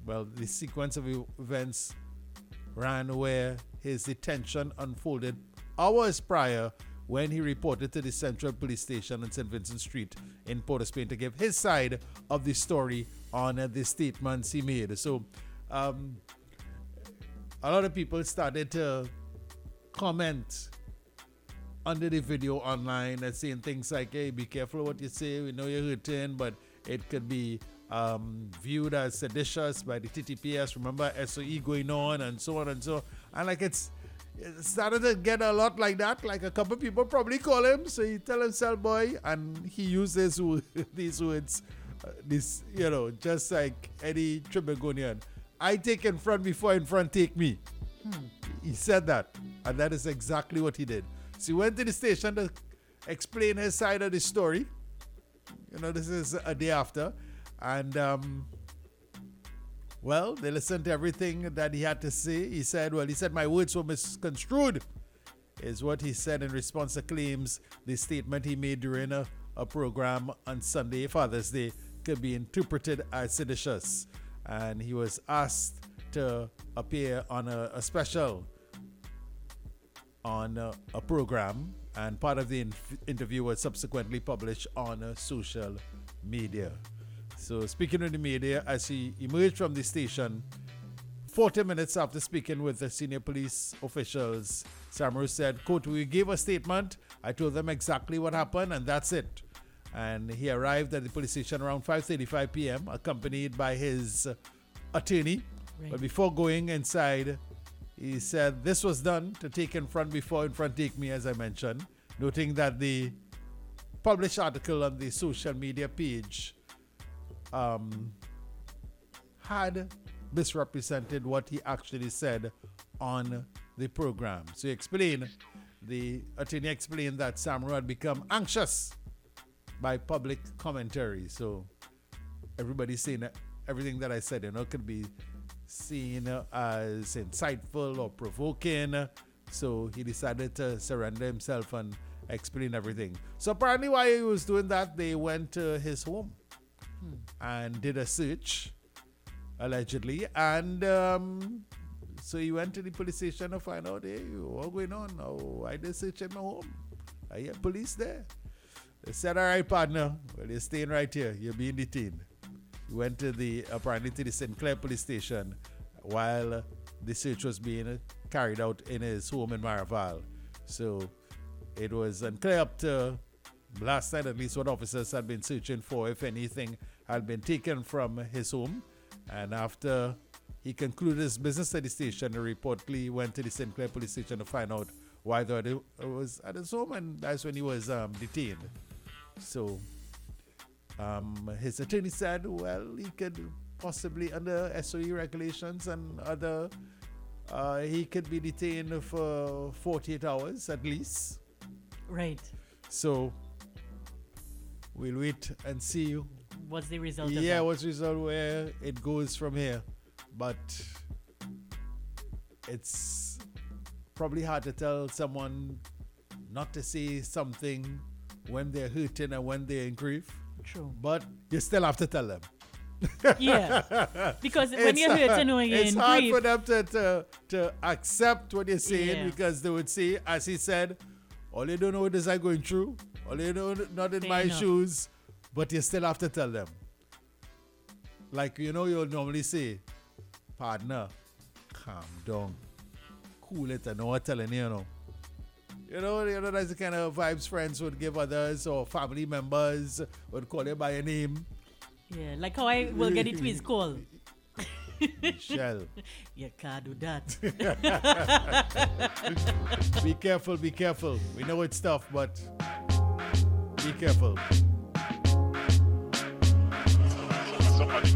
Well, the sequence of events ran where his detention unfolded hours prior when he reported to the Central Police Station on St. Vincent Street in Port of Spain to give his side of the story on the statements he made. So, a lot of people started to comment under the video online and saying things like, hey, be careful what you say. We know you're hurting, but it could be viewed as seditious by the TTPS. Remember SOE going on and so on and so on. And like it started to get a lot like that. Like a couple people probably call him. So he tell himself, boy, and he uses these words, just like Eddie Tribagonian. I take in front before in front take me. He said that. And that is exactly what he did. So he went to the station to explain his side of the story. This is a day after. And, they listened to everything that he had to say. He said, my words were misconstrued, is what he said in response to claims the statement he made during a program on Sunday, Father's Day, could be interpreted as seditious. And he was asked to appear on a special on a program, and part of the interview was subsequently published on social media. So speaking with the media, as he emerged from the station, 40 minutes after speaking with the senior police officials, Samaru said, quote, we gave a statement, I told them exactly what happened, and that's it. And he arrived at the police station around 5:35 p.m., accompanied by his attorney. Right. But before going inside, he said this was done to take in front before in front take me, as I mentioned, noting that the published article on the social media page had misrepresented what he actually said on the program. So the attorney explained that Samaru had become anxious by public commentary. So everybody's saying that everything that I said, could be seen as insightful or provoking. So he decided to surrender himself and explain everything. So apparently while he was doing that, they went to his home and did a search, allegedly. And so he went to the police station to find out, hey, what's going on? Oh, I did search in my home. I hear police there. They said, all right, partner, well, you're staying right here. You're being detained. He went to apparently to the St. Clair police station while the search was being carried out in his home in Maraval. So it was unclear up to last night, at least, what officers had been searching for, if anything had been taken from his home. And after he concluded his business at the station, he reportedly went to the St. Clair police station to find out why it was at his home, and that's when he was detained. So his attorney said, he could possibly, under SOE regulations and other, he could be detained for 48 hours at least. Right. So we'll wait and see. What's the result of that? Yeah, what's the result, where it goes from here. But it's probably hard to tell someone not to say something when they're hurting and when they're in grief. True. But you still have to tell them. Yeah. Because when you're hurting or you're in grief, it's hard for them to accept what you're saying, because they would say, as he said, all you don't know what is I going through. All you know, not in my shoes. But you still have to tell them. Like, you'll normally say, partner, calm down. Cool it, I know what I'm telling you, that's the kind of vibes friends would give others, or family members would call you by a name. Yeah, like how I will get it with call. Michelle. You can't do that. Be careful, be careful. We know it's tough, but be careful.